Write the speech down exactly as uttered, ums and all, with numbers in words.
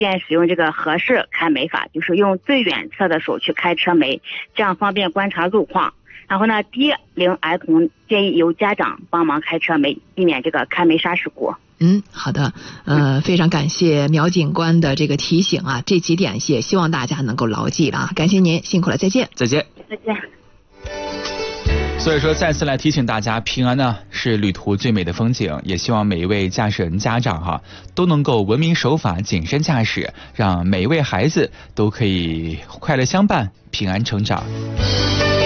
便使用这个合适开门法，就是用最远侧的手去开车门，这样方便观察路况。然后呢，低龄儿童建议由家长帮忙开车门，避免这个开门刹事故。 嗯，好的，呃，非常感谢苗警官的这个提醒啊，这几点也希望大家能够牢记了啊，感谢您，辛苦了，再见。 再见。 再见。 所以说，再次来提醒大家，平安呢是旅途最美的风景，也希望每一位驾驶人家长哈、啊、都能够文明守法、谨慎驾驶，让每一位孩子都可以快乐相伴、平安成长。